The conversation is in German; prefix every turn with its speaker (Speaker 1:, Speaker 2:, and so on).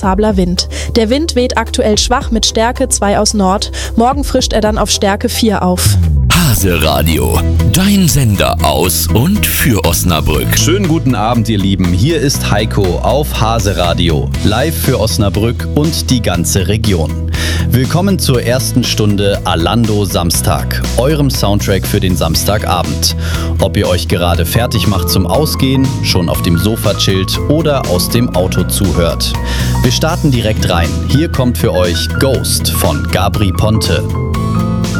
Speaker 1: variabler Wind. Der Wind weht aktuell schwach mit Stärke 2 aus Nord. Morgen frischt er dann auf Stärke 4 auf.
Speaker 2: Hase Radio, dein Sender aus und für Osnabrück.
Speaker 3: Schönen guten Abend, ihr Lieben. Hier ist Heiko auf Hase Radio, live für Osnabrück und die ganze Region. Willkommen zur ersten Stunde Alando Samstag, eurem Soundtrack für den Samstagabend. Ob ihr euch gerade fertig macht zum Ausgehen, schon auf dem Sofa chillt oder aus dem Auto zuhört. Wir starten direkt rein. Hier kommt für euch Ghost von Gabri Ponte.